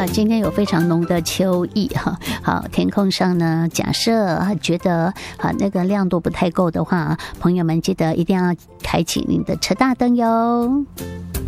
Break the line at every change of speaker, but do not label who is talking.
今天有非常浓的秋意哈。好，天空上呢，假设觉得那个亮度不太够的话，朋友们记得一定要开启您的车大灯哟。